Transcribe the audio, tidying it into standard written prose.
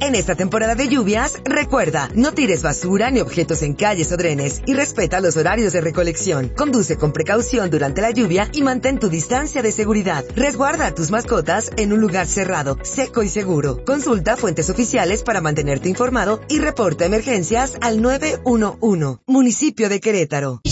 En esta temporada de lluvias, recuerda, no tires basura ni objetos en calles o drenes y respeta los horarios de recolección. Conduce con precaución durante la lluvia y mantén tu distancia de seguridad. Resguarda a tus mascotas en un lugar cerrado, seco y seguro. Consulta fuentes oficiales para mantenerte informado y reporta emergencias al 911. Municipio de Querétaro.